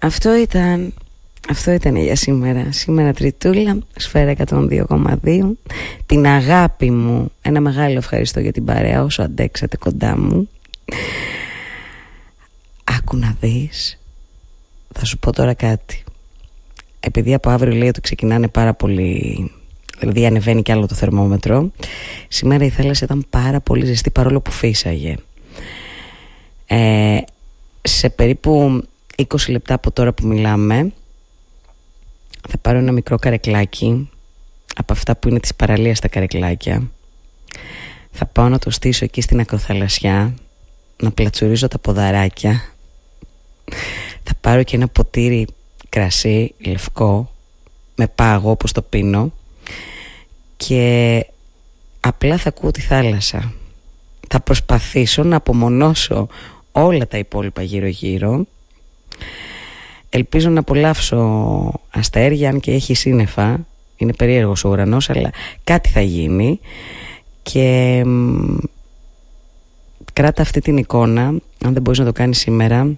Αυτό ήταν για σήμερα. Σήμερα Τριτούλα, Σφαίρα 102,2. Την αγάπη μου, ένα μεγάλο ευχαριστώ για την παρέα, όσο αντέξατε κοντά μου. Άκου να δεις, θα σου πω τώρα κάτι. Επειδή από αύριο λέει ότι ξεκινάνε πάρα πολύ, δηλαδή ανεβαίνει κι άλλο το θερμόμετρο, σήμερα η θάλασσα ήταν πάρα πολύ ζεστή παρόλο που φύσαγε. Σε περίπου 20 λεπτά από τώρα που μιλάμε θα πάρω ένα μικρό καρεκλάκι από αυτά που είναι της παραλίας τα καρεκλάκια. Θα πάω να το στήσω εκεί στην ακροθαλασσιά, να πλατσουρίζω τα ποδαράκια. Θα πάρω και ένα ποτήρι κρασί λευκό με πάγο όπως το πίνω και απλά θα ακούω τη θάλασσα. Θα προσπαθήσω να απομονώσω όλα τα υπόλοιπα γύρω γύρω. Ελπίζω να απολαύσω αστέρια, αν και έχει σύννεφα. Είναι περίεργος ο ουρανός, αλλά κάτι θα γίνει. Και κράτα αυτή την εικόνα. Αν δεν μπορείς να το κάνεις σήμερα,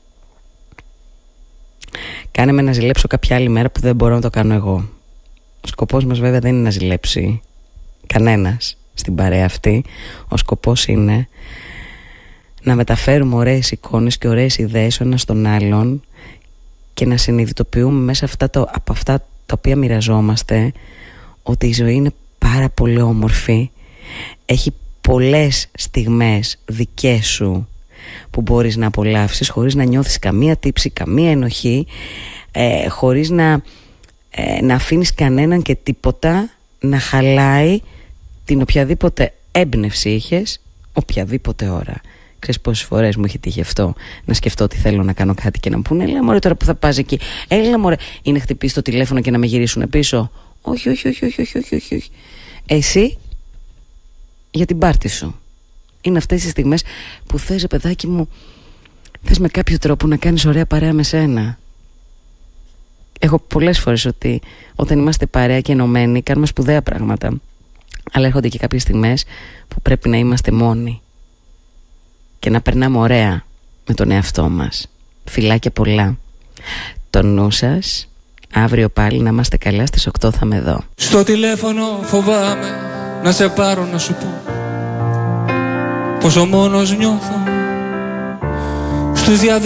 κάνε με να ζηλέψω κάποια άλλη μέρα που δεν μπορώ να το κάνω εγώ. Ο σκοπός μας βέβαια δεν είναι να ζηλέψει κανένας στην παρέα αυτή. Ο σκοπός είναι να μεταφέρουμε ωραίες εικόνες και ωραίες ιδέες ο ένας στον άλλον και να συνειδητοποιούμε μέσα από αυτά τα οποία μοιραζόμαστε ότι η ζωή είναι πάρα πολύ όμορφη. Έχει πολλές στιγμές δικές σου που μπορείς να απολαύσεις χωρίς να νιώθεις καμία τύψη, καμία ενοχή, χωρίς να αφήνεις κανέναν και τίποτα να χαλάει την οποιαδήποτε έμπνευση είχες οποιαδήποτε ώρα. Ξέρεις πόσες φορές μου έχει τύχει αυτό, να σκεφτώ ότι θέλω να κάνω κάτι και να μου πούνε έλα μωρέ τώρα που θα πας εκεί, έλα μωρέ, είναι χτυπήσει το τηλέφωνο και να με γυρίσουν πίσω. Όχι. Εσύ για την πάρτι σου. Είναι αυτές οι στιγμές που θες, παιδάκι μου, θες με κάποιο τρόπο να κάνεις ωραία παρέα με σένα. Έχω πολλές φορές ότι όταν είμαστε παρέα και ενωμένοι κάνουμε σπουδαία πράγματα, αλλά έρχονται και κάποιες στιγμές που πρέπει να είμαστε μόνοι και να περνάμε ωραία με τον εαυτό μας. Φιλάκια πολλά. Το νου σας. Αύριο πάλι να είμαστε καλά, στις 8 θα είμαι εδώ. Στο τηλέφωνο φοβάμαι να σε πάρω να σου πω πόσο μόνος νιώθω στους